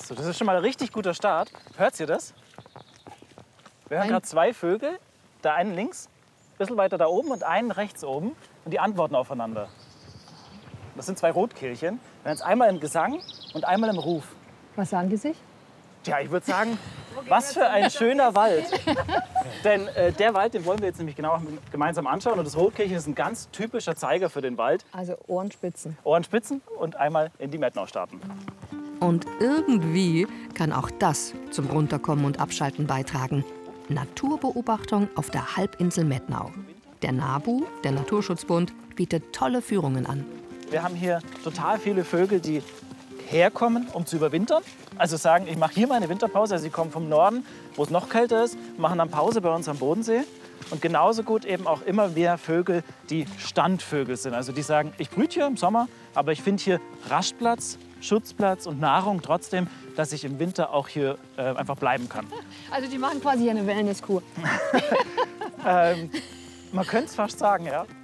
So, das ist schon mal ein richtig guter Start. Hört ihr das? Wir hören gerade zwei Vögel. Der einen links, ein bisschen weiter da oben und einen rechts oben. Und die antworten aufeinander. Das sind zwei Rotkehlchen. Wir hören jetzt einmal im Gesang und einmal im Ruf. Was sagen die sich? Tja, ich würde sagen, was für ein schöner Wald. Denn der Wald, den wollen wir jetzt nämlich genau gemeinsam anschauen. Und das Rotkehlchen ist ein ganz typischer Zeiger für den Wald. Also Ohrenspitzen. Ohrenspitzen und einmal in die Mettnau starten. Und irgendwie kann auch das zum Runterkommen und Abschalten beitragen. Naturbeobachtung auf der Halbinsel Mettnau. Der NABU, der Naturschutzbund, bietet tolle Führungen an. Wir haben hier total viele Vögel, die herkommen, um zu überwintern. Also sagen, ich mache hier meine Winterpause. Also sie kommen vom Norden, wo es noch kälter ist, machen dann Pause bei uns am Bodensee. Und genauso gut eben auch immer mehr Vögel, die Standvögel sind. Also die sagen, ich brüte hier im Sommer, aber ich finde hier Rastplatz, Schutzplatz und Nahrung trotzdem, dass ich im Winter auch hier einfach bleiben kann. Also die machen quasi eine Wellnesskur. Man könnte es fast sagen, ja.